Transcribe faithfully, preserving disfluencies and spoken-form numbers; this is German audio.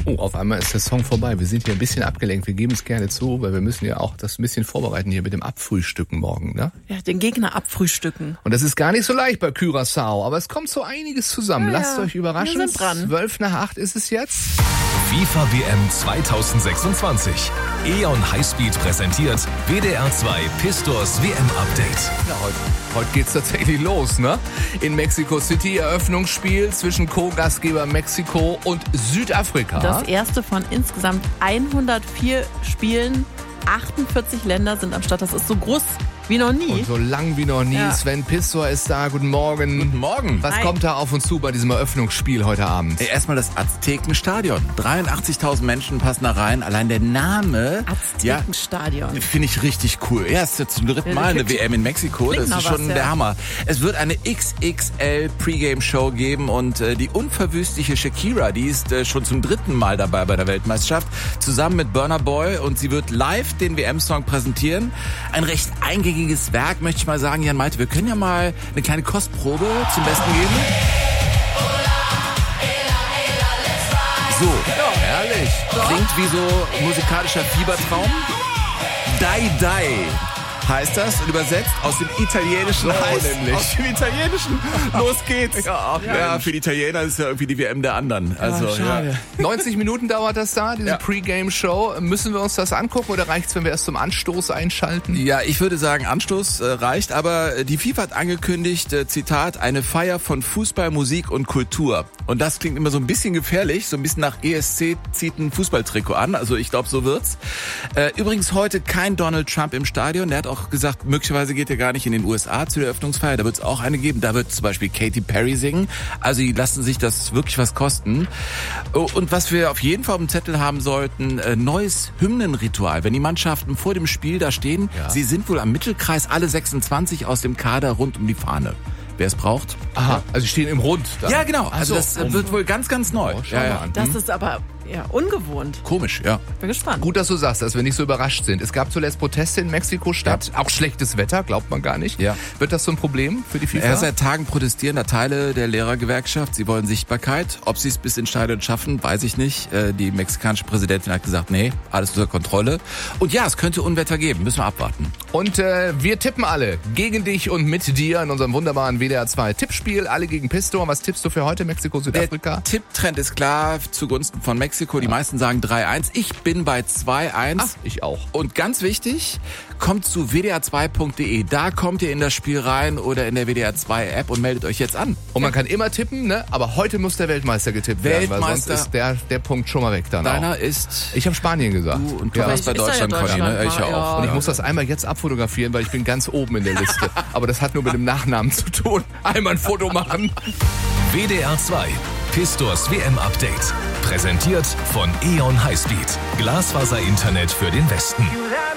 Oh, auf einmal ist der Song vorbei. Wir sind hier ein bisschen abgelenkt. Wir geben es gerne zu, weil wir müssen ja auch das ein bisschen vorbereiten hier mit dem Abfrühstücken morgen, ne? Ja, den Gegner abfrühstücken. Und das ist gar nicht so leicht bei Curaçao, aber es kommt so einiges zusammen. Ja, Lasst ja. euch überraschen. Wir sind dran. Zwölf nach acht ist es jetzt. FIFA W M zweitausendsechsundzwanzig. E.ON Highspeed präsentiert W D R zwei Pistors W M-Update. Ja, heute, heute geht's tatsächlich los, ne? In Mexico City Eröffnungsspiel zwischen Co-Gastgeber Mexiko und Südafrika. Das erste von insgesamt hundertvier Spielen. achtundvierzig Länder sind am Start. Das ist so groß wie noch nie. Und so lang wie noch nie. Ja. Sven Pistor ist da. Guten Morgen. Guten Morgen. Was Hi. kommt da auf uns zu bei diesem Eröffnungsspiel heute Abend? Erstmal das Aztekenstadion. dreiundachtzigtausend Menschen passen da rein. Allein der Name. Aztekenstadion. Ja, finde ich richtig cool. Ja, es ist jetzt zum dritten Mal eine W M in Mexiko. Das Klingt ist nach schon was, der ja. Hammer. Es wird eine X X L Pre-Game-Show geben und äh, die unverwüstliche Shakira, die ist äh, schon zum dritten Mal dabei bei der Weltmeisterschaft, zusammen mit Burna Boy, und sie wird live den W M-Song präsentieren. Ein recht eingängiges Werk, möchte ich mal sagen. Jan Malte, wir können ja mal eine kleine Kostprobe zum Besten geben. So, Herrlich. klingt wie so musikalischer Fiebertraum. Dai Dai heißt das, und übersetzt aus dem Italienischen So heißt, nämlich. aus dem Italienischen. Los geht's. Ja, ja, für die Italiener ist ja irgendwie die W M der anderen. Also, ja, neunzig Minuten dauert das da, diese Ja. Pre-Game-Show. Müssen wir uns das angucken oder reicht's, wenn wir erst zum Anstoß einschalten? Ja, ich würde sagen, Anstoß äh, reicht, aber die FIFA hat angekündigt, äh, Zitat, eine Feier von Fußball, Musik und Kultur. Und das klingt immer so ein bisschen gefährlich, so ein bisschen nach E S C zieht ein Fußballtrikot an, also ich glaube, so wird's. Äh, übrigens heute kein Donald Trump im Stadion, der hat auch gesagt, möglicherweise geht er gar nicht in den U S A zu der Eröffnungsfeier, da wird's auch eine geben, da wird zum Beispiel Katy Perry singen, also die lassen sich das wirklich was kosten. Oh, und was wir auf jeden Fall auf dem Zettel haben sollten, äh, neues Hymnenritual, wenn die Mannschaften vor dem Spiel da stehen, Ja. sie sind wohl am Mittelkreis alle sechsundzwanzig aus dem Kader rund um die Fahne. Wer es braucht. Aha, also die stehen im Rund. Dann. Ja, genau. Also Ach das so. äh, wird wohl ganz, ganz neu. Oh, schau ja, mal ja. an. Das ist aber ja ungewohnt. Komisch, ja. Bin gespannt. Gut, dass du sagst, dass wir nicht so überrascht sind. Es gab zuletzt Proteste in Mexiko-Stadt, auch schlechtes Wetter, glaubt man gar nicht. Ja. Wird das so ein Problem für die FIFA? Ja, seit Tagen protestieren da Teile der Lehrergewerkschaft. Sie wollen Sichtbarkeit. Ob sie es bis ins Stadion schaffen, weiß ich nicht. Äh, Die mexikanische Präsidentin hat gesagt, nee, alles unter Kontrolle. Und ja, es könnte Unwetter geben. Müssen wir abwarten. Und äh, wir tippen alle gegen dich und mit dir in unserem wunderbaren W D R zwei Tippspiel. Alle gegen Pistor. Was tippst du für heute, Mexiko, Südafrika? Der Tipptrend ist klar zugunsten von Mexiko. Die meisten sagen drei eins. Ich bin bei zwei eins. Ach, ich auch. Und ganz wichtig, kommt zu w d r zwei punkt d e. Da kommt ihr in das Spiel rein oder in der W D R zwei App und meldet euch jetzt an. Und man kann immer tippen, ne? Aber heute muss der Weltmeister getippt werden, weil sonst Weltmeister. ist der, der Punkt schon mal weg dann Deiner auch. ist... Ich habe Spanien gesagt. Du und du ja. warst bei Ist er ja Deutschland, Conny, ne? Deutschland, Ich ja ja. auch. Und ich muss das einmal jetzt abfotografieren, weil ich bin ganz oben in der Liste. Aber das hat nur mit dem Nachnamen zu tun. Einmal ein Foto machen. W D R zwei Pistors W M-Update. Präsentiert von E.ON Highspeed. Glasfaser-Internet für den Westen.